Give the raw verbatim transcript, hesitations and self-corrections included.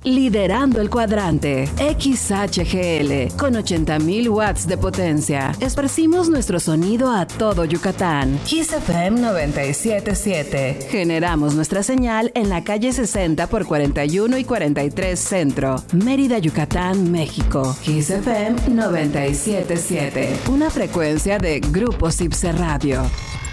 liderando el cuadrante. X H G L, con ochenta mil watts de potencia. Esparcimos nuestro sonido a todo Yucatán. Kiss F M noventa y siete punto siete. Generamos nuestra señal en la calle sesenta por cuarenta y uno y cuarenta y tres Centro, Mérida, Yucatán, México. Kiss F M noventa y siete punto siete. Una frecuencia de Grupo Cipse Radio.